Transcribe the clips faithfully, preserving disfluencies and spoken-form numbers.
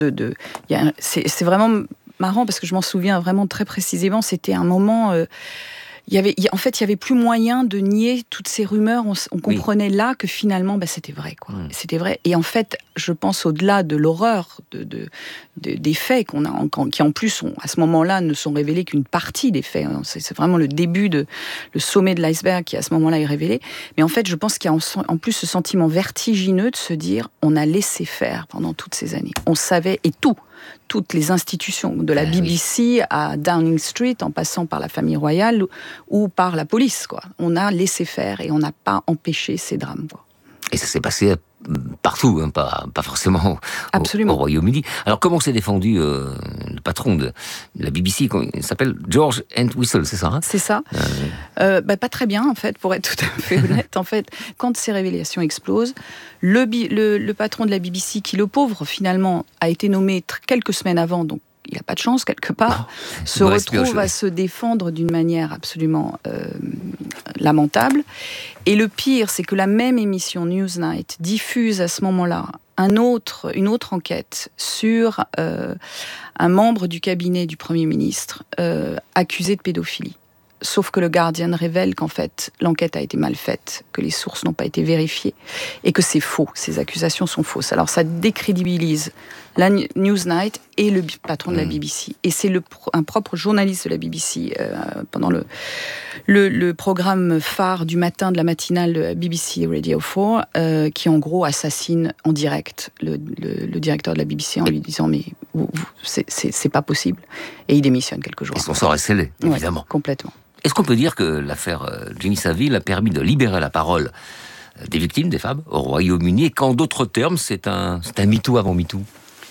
de, de y a, c'est, c'est vraiment marrant parce que je m'en souviens vraiment très précisément. C'était un moment. Euh, Il y avait, en fait, il y avait plus moyen de nier toutes ces rumeurs. On, on comprenait oui. là que finalement, bah, c'était vrai, quoi. Mmh. C'était vrai. Et en fait, je pense au-delà de l'horreur de, de, de, des faits qu'on a, qui en plus, ont, à ce moment-là, ne sont révélés qu'une partie des faits. C'est, c'est vraiment le début de, le sommet de l'iceberg qui à ce moment-là est révélé. Mais en fait, je pense qu'il y a en, en plus ce sentiment vertigineux de se dire, on a laissé faire pendant toutes ces années. On savait et tout. Toutes les institutions, de la B B C à Downing Street, en passant par la famille royale ou par la police, quoi. On a laissé faire et on n'a pas empêché ces drames, quoi. Et ça s'est passé partout, hein, pas, pas forcément au, au Royaume-Uni. Alors, comment s'est défendu euh, le patron de la B B C, il s'appelle George Entwistle, c'est ça hein C'est ça. Euh... Euh, bah, pas très bien, en fait, pour être tout à fait honnête. En fait, quand ces révélations explosent, le, le, le patron de la B B C, qui le pauvre, finalement, a été nommé t- quelques semaines avant, donc il n'a pas de chance, quelque part, oh, se retrouve à se défendre d'une manière absolument euh, lamentable. Et le pire, c'est que la même émission Newsnight diffuse à ce moment-là un autre, une autre enquête sur euh, un membre du cabinet du Premier ministre euh, accusé de pédophilie. Sauf que le Guardian révèle qu'en fait, l'enquête a été mal faite, que les sources n'ont pas été vérifiées, et que c'est faux, ces accusations sont fausses. Alors ça décrédibilise la Newsnight et le patron de la B B C. Et c'est le, un propre journaliste de la B B C, euh, pendant le, le, le programme phare du matin de la matinale de B B C Radio quatre, euh, qui en gros assassine en direct le, le, le directeur de la B B C en lui disant « mais vous, vous, c'est, c'est, c'est pas possible ». Et il démissionne quelques jours après. Et son après. sort est scellé, évidemment. Ouais, complètement. Est-ce qu'on peut dire que l'affaire Jimmy Savile a permis de libérer la parole des victimes, des femmes, au Royaume-Uni, et qu'en d'autres termes, c'est un, c'est un MeToo avant MeToo ?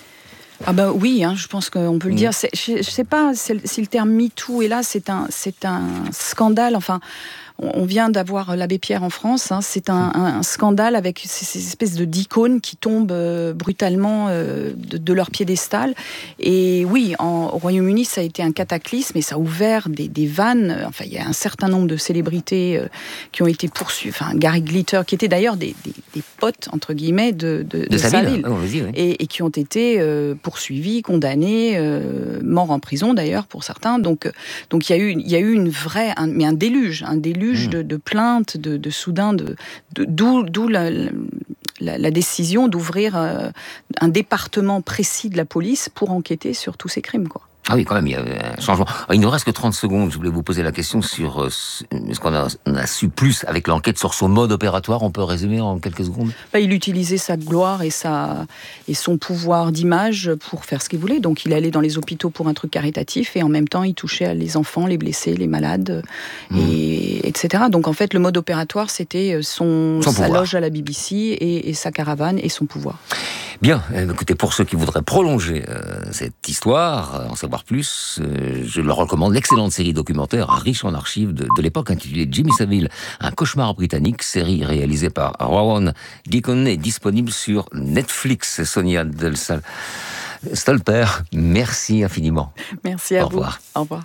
Ah bah oui, hein, je pense qu'on peut le mmh. dire. C'est, je ne sais pas si le terme MeToo est là, c'est un, c'est un scandale. Enfin, on vient d'avoir l'abbé Pierre en France. Hein, c'est un, un, un scandale avec ces, ces espèces de d'icônes qui tombent euh, brutalement euh, de, de leur piédestal. Et oui, en, au Royaume-Uni, ça a été un cataclysme et ça a ouvert des, des vannes. Enfin, il y a un certain nombre de célébrités euh, qui ont été poursuivies. Enfin, Gary Glitter, qui était d'ailleurs des, des, des potes, entre guillemets, de, de, de, de Savile. Oh, vas-y, oui. et, et qui ont été euh, poursuivis, condamnés, euh, morts en prison d'ailleurs pour certains. Donc, donc il y a eu, il y a eu une vraie, un, mais un déluge, un déluge De, de plaintes, de, de soudain, de, de, d'où, d'où la, la, la décision d'ouvrir euh, un département précis de la police pour enquêter sur tous ces crimes, quoi. Ah oui, quand même, il y a un changement. Il ne nous reste que trente secondes. Je voulais vous poser la question sur ce qu'on a, on a su plus avec l'enquête sur son mode opératoire. On peut résumer en quelques secondes ? Bah, il utilisait sa gloire et, sa, et son pouvoir d'image pour faire ce qu'il voulait. Donc, il allait dans les hôpitaux pour un truc caritatif et en même temps, il touchait les enfants, les blessés, les malades, mmh. et, etc. Donc, en fait, le mode opératoire, c'était son, son sa pouvoir. loge à la B B C et, et sa caravane et son pouvoir. Bien, écoutez, pour ceux qui voudraient prolonger euh, cette histoire, en savoir plus, euh, je leur recommande l'excellente série documentaire riche en archives de, de l'époque intitulée Jimmy Savile, un cauchemar britannique, série réalisée par Rowan Deacon, disponible sur Netflix. Sonia Del Sal Stolper, merci infiniment. Merci à Au vous. Revoir. Au revoir.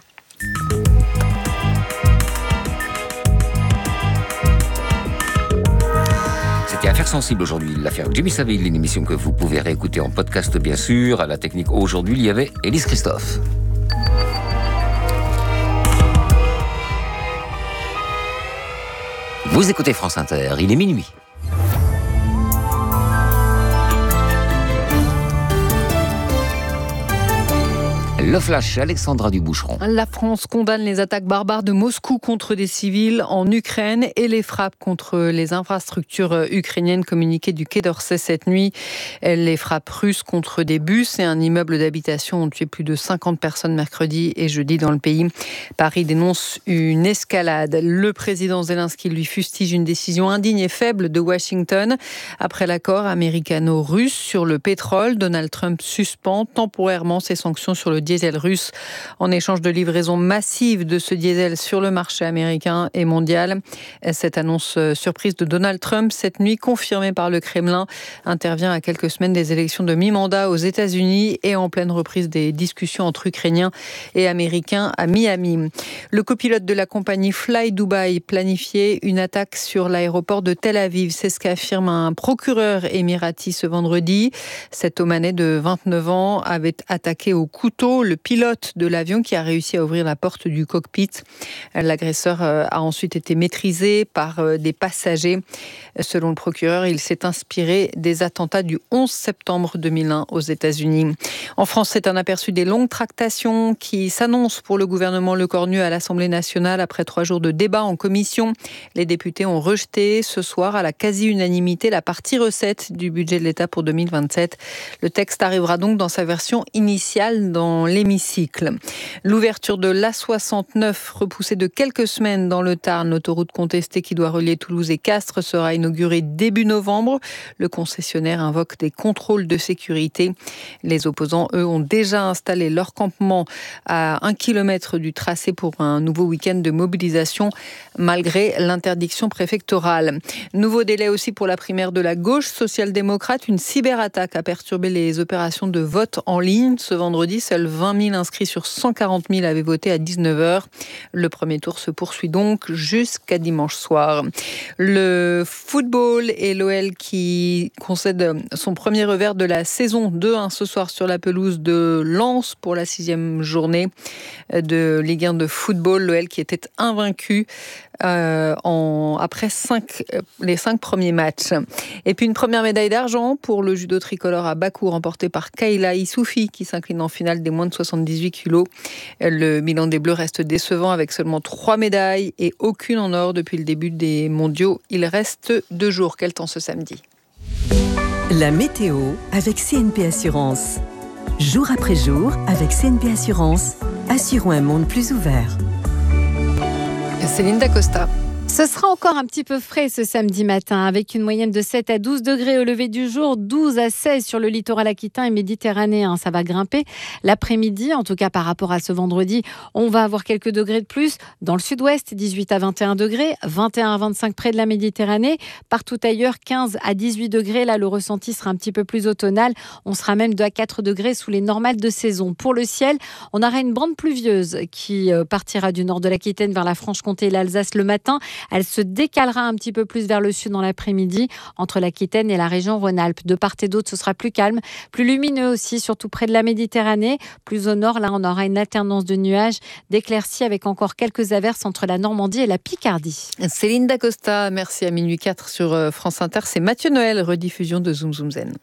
C'était Affaires sensibles aujourd'hui, l'affaire Jimmy Savile, une émission que vous pouvez réécouter en podcast bien sûr. À la technique aujourd'hui, il y avait Élise Christophe. Vous écoutez France Inter, il est minuit. Le flash, Alexandra Duboucheron. La France condamne les attaques barbares de Moscou contre des civils en Ukraine et les frappes contre les infrastructures ukrainiennes communiquées du Quai d'Orsay cette nuit. Les frappes russes contre des bus et un immeuble d'habitation ont tué plus de cinquante personnes mercredi et jeudi dans le pays. Paris dénonce une escalade. Le président Zelensky lui fustige une décision indigne et faible de Washington. Après l'accord américano-russe sur le pétrole, Donald Trump suspend temporairement ses sanctions sur le diesel diesel russe en échange de livraison massive de ce diesel sur le marché américain et mondial. Cette annonce surprise de Donald Trump cette nuit, confirmée par le Kremlin, intervient à quelques semaines des élections de mi-mandat aux États-Unis et en pleine reprise des discussions entre Ukrainiens et Américains à Miami. Le copilote de la compagnie Fly Dubai planifiait une attaque sur l'aéroport de Tel Aviv. C'est ce qu'affirme un procureur émirati ce vendredi. Cet Omanais de vingt-neuf ans avait attaqué au couteau le pilote de l'avion qui a réussi à ouvrir la porte du cockpit. L'agresseur a ensuite été maîtrisé par des passagers. Selon le procureur, il s'est inspiré des attentats du onze septembre deux mille un aux États-Unis. En France, c'est un aperçu des longues tractations qui s'annoncent pour le gouvernement Lecornu à l'Assemblée nationale après trois jours de débat en commission. Les députés ont rejeté ce soir à la quasi-unanimité la partie recette du budget de l'État pour deux mille vingt-sept. Le texte arrivera donc dans sa version initiale dans l'hémicycle. L'ouverture de l'A soixante-neuf, repoussée de quelques semaines dans le Tarn, l'autoroute contestée qui doit relier Toulouse et Castres, sera inaugurée début novembre. Le concessionnaire invoque des contrôles de sécurité. Les opposants, eux, ont déjà installé leur campement à un kilomètre du tracé pour un nouveau week-end de mobilisation, malgré l'interdiction préfectorale. Nouveau délai aussi pour la primaire de la gauche social-démocrate. Une cyberattaque a perturbé les opérations de vote en ligne. Ce vendredi, seuls vingt mille inscrits sur cent quarante mille avaient voté à dix-neuf heures. Le premier tour se poursuit donc jusqu'à dimanche soir. Le football et l'O L qui concède son premier revers de la saison deux un ce soir sur la pelouse de Lens pour la sixième journée de Ligue un de football. L'O L qui était invaincu euh, en, après cinq, les cinq premiers matchs. Et puis une première médaille d'argent pour le judo tricolore à Bakou, remportée par Kayla Issoufi qui s'incline en finale des moins de soixante-dix-huit kilos. Le bilan des Bleus reste décevant avec seulement trois médailles et aucune en or depuis le début des mondiaux. Il reste deux jours. Quel temps ce samedi? La météo avec C N P Assurance. Jour après jour, avec C N P Assurance, assurons un monde plus ouvert. Céline Dacosta. Ce sera encore un petit peu frais ce samedi matin, avec une moyenne de sept à douze degrés au lever du jour, douze à seize sur le littoral aquitain et méditerranéen. Ça va grimper l'après-midi, en tout cas par rapport à ce vendredi. On va avoir quelques degrés de plus dans le sud-ouest, dix-huit à vingt et un degrés, vingt et un à vingt-cinq près de la Méditerranée. Partout ailleurs, quinze à dix-huit degrés. Là, le ressenti sera un petit peu plus automnal. On sera même deux à quatre degrés sous les normales de saison. Pour le ciel, on aura une bande pluvieuse qui partira du nord de l'Aquitaine vers la Franche-Comté et l'Alsace le matin. Elle se décalera un petit peu plus vers le sud dans l'après-midi, entre l'Aquitaine et la région Rhône-Alpes. De part et d'autre, ce sera plus calme, plus lumineux aussi, surtout près de la Méditerranée. Plus au nord, là, on aura une alternance de nuages, d'éclaircies avec encore quelques averses entre la Normandie et la Picardie. Céline Dacosta, merci. À minuit quatre sur France Inter. C'est Mathieu Noël, rediffusion de Zoom Zoom Zen.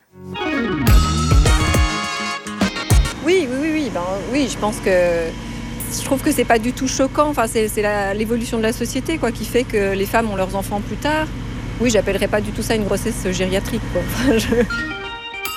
Oui, oui, oui, oui. Ben, oui, je pense que je trouve que c'est pas du tout choquant. Enfin, c'est, c'est la, l'évolution de la société, quoi, qui fait que les femmes ont leurs enfants plus tard. Oui, j'appellerais pas du tout ça une grossesse gériatrique, quoi. Enfin, je...